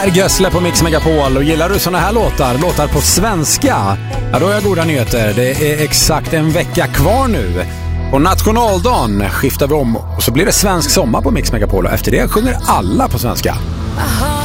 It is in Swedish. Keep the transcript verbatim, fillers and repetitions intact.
Per Gessle på Mix Megapol. Och gillar du såna här låtar, låtar på svenska, ja då har jag goda nyheter. Det är exakt en vecka kvar nu. På nationaldagen skiftar vi om och så blir det svensk sommar på Mix Megapol. Och efter det sjunger alla på svenska.